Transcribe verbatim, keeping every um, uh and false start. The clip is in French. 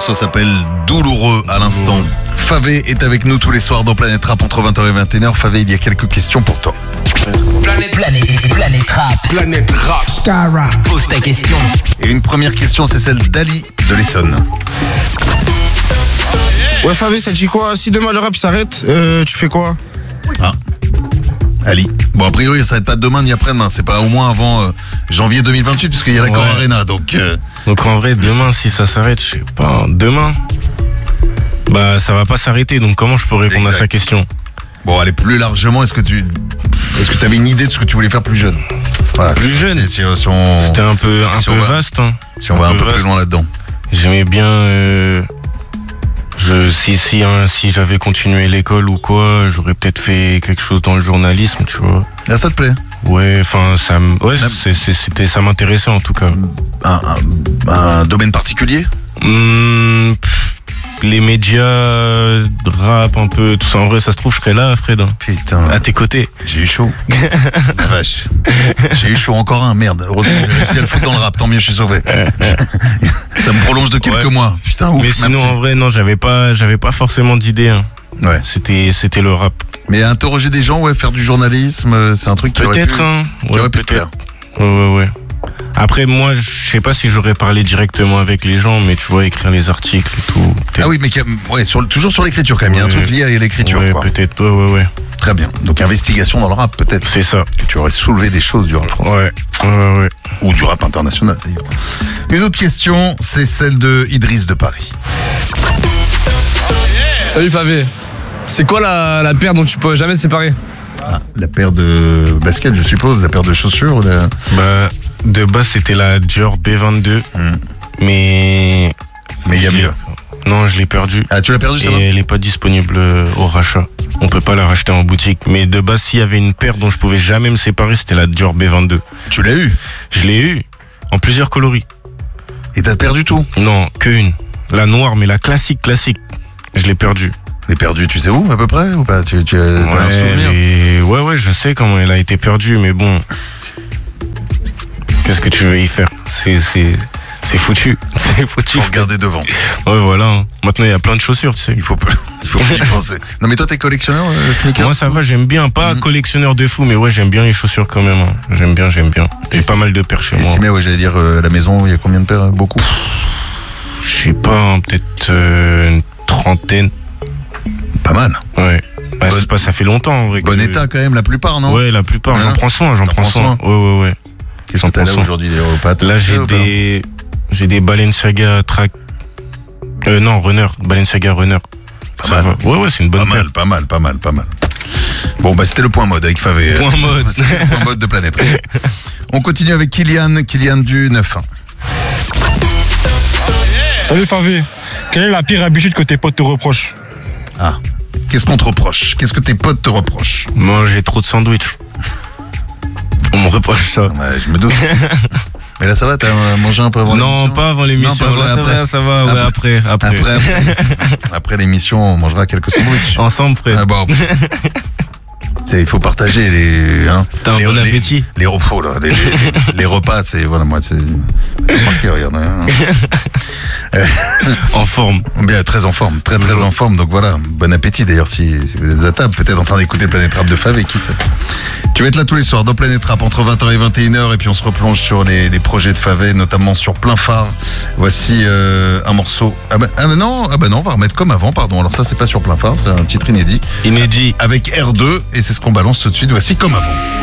morceau s'appelle Douloureux à l'instant. Favé est avec nous tous les soirs dans Planète Rap entre vingt heures et vingt et une heures. Favé, il y a quelques questions pour toi. Planète, planète, planète rap. Planète rap. Skyrock. Pose ta question. Et une première question, c'est celle d'Ali de l'Essonne. Ouais, Favé, ça te dit quoi? Si demain le rap s'arrête, euh, tu fais quoi? Ah, Ali. Bon, a priori, ça s'arrête pas demain ni après-demain. C'est pas au moins avant euh, janvier deux mille vingt-huit, puisqu'il y a l'accord Ouais. Arena. Donc, euh... Donc en vrai, demain, si ça s'arrête, je sais pas, demain, bah ça va pas s'arrêter. Donc comment je peux répondre Exact. à sa question? bon, allez, plus largement, est-ce que tu est-ce que tu avais une idée de ce que tu voulais faire plus jeune? Voilà, Plus si- jeune si, si, si on, C'était un peu, un si peu on va- vaste. Hein. si on va un peu plus vaste. loin là-dedans. J'aimais bien. euh, je, si si, hein, si j'avais continué l'école ou quoi, j'aurais peut-être fait quelque chose dans le journalisme, tu vois. Là, ça te plaît? Ouais, enfin, ça, m- ouais, Même- c'est- c'est- c'était, ça m'intéressait en tout cas. Un, un- un domaine particulier? Hum, pff, les médias, euh, rap un peu, tout ça. En vrai, ça se trouve, je serais là, Fred, hein, Putain, à tes côtés. j'ai eu chaud. La vache. J'ai eu chaud encore un, merde. Heureusement que j'ai réussi à le foutre dans le rap, tant mieux, je suis sauvé. Ça me prolonge de quelques Ouais. mois. Putain, ouf, Mais sinon, merci. en vrai, non, j'avais pas, j'avais pas forcément d'idée. Hein. Ouais. C'était, c'était le rap. Mais interroger des gens, ouais, faire du journalisme, euh, c'est un truc qui aurait pu, Peut-être, hein. qui Ouais, aurait pu te peut-être. plaire. Ouais, ouais, ouais. Après, moi, je sais pas si j'aurais parlé directement avec les gens, mais tu vois, écrire les articles et tout. peut-être. Ah oui, mais qui a- ouais, sur, le- toujours sur l'écriture quand même. Il y a un Ouais. truc lié à l'écriture. Ouais, quoi. peut-être, ouais, ouais, ouais. Très bien. Donc investigation dans le rap, peut-être. C'est ça. Tu aurais soulevé des choses du rap français. Ouais, ouais, ouais. Ou du rap international d'ailleurs. Une autre question, c'est celle de Idriss de Paris. Salut Favé. C'est quoi la, la paire dont tu peux jamais te séparer? Ah, la paire de baskets, je suppose, la paire de chaussures. ou la- Bah, de base, c'était la Dior B vingt-deux, Hmm. mais. Mais il y a je l'ai- mieux. Non, je l'ai perdue. Ah, tu l'as perdu, ça Et elle est pas disponible euh, au rachat. On peut pas la racheter en boutique. Mais de base, s'il y avait une paire dont je pouvais jamais me séparer, c'était la Dior B vingt-deux. Tu l'as eu. Je l'ai eu en plusieurs coloris. Et t'as perdu tout. Non, que une. La noire, mais la classique, classique. Je l'ai perdue. Elle est perdue, tu sais où à peu près ou pas? Tu, tu as t'as un Ouais, souvenir? et- ouais, ouais, je sais comment elle a été perdue, mais bon. Qu'est-ce que tu veux y faire? C'est, c'est, c'est foutu. C'est foutu. Faut regarder devant. Ouais, voilà. hein. Maintenant, il y a plein de chaussures, tu sais. Il faut, peu- il faut plus y penser. Non mais toi t'es collectionneur euh, sneakers? Moi, ça va, j'aime bien. Pas Mhm. collectionneur de fou, mais ouais, j'aime bien les chaussures quand même. hein. J'aime bien, j'aime bien. J'ai Et pas si- mal de paires chez moi. Estimé, ouais, j'allais dire euh, à la maison, il y a combien de paires? Beaucoup. Je sais pas, hein, peut-être euh, une trentaine. Pas mal. Ouais. Bah, Bon- c'est pas, ça fait longtemps en vrai. Bon que- état quand même, la plupart, non? Ouais, la plupart. Hein J'en prends soin, j'en T'en prends prends soin. Ouais, ouais, ouais. Qu'est-ce que t'as là cent pour cent. aujourd'hui d'ailleurs au pâte? Là, j'ai ou pas des, j'ai des Balenciaga Track. Euh, non, Runner. Balenciaga Runner. Pas Ça mal. va. Ouais, ouais, c'est une Pas bonne paire. mal, pas mal, pas mal, pas mal. Bon, bah c'était le point mode avec Favé. Point mode. C'était le point mode de Planète. On continue avec Kylian, Kylian du neuf un. Salut Favé, quelle est la pire habitude que tes potes te reprochent? Ah. Qu'est-ce qu'on te reproche? Qu'est-ce que tes potes te reprochent? Manger trop de sandwich. On me reproche ça. Ouais, je me doute. Mais là, ça va, t'as mangé un peu avant l'émission? Non, pas avant l'émission. Non, pas Là, avant, ça après. va, ça va. Ouais, après, après. Après, après, après l'émission, on mangera quelques sandwichs. Ensemble, frère. Ah bon. C'est- Il faut partager les. Hein, T'as un les, bon les- appétit. Les, repos, là, les, les- les repas, c'est. Voilà, moi, c'est. T'as remarqué, regarde. Hein. En forme. Bien, très en forme, très très en forme. Donc voilà, bon appétit d'ailleurs si, si vous êtes à table, peut-être en train d'écouter Planète Rap de Favé, qui sait. Tu vas être là tous les soirs dans Planète Rap entre vingt heures et vingt et une heures et puis on se replonge sur les, les projets de Favé, notamment sur Plein Phare. Voici euh, un morceau. Ah bah, ah bah non, ah bah non, on va remettre comme avant, pardon. Alors ça c'est pas sur Plein Phare, c'est un titre inédit Inédit. avec R deux et c'est ce qu'on balance tout de suite. Voici Comme Avant.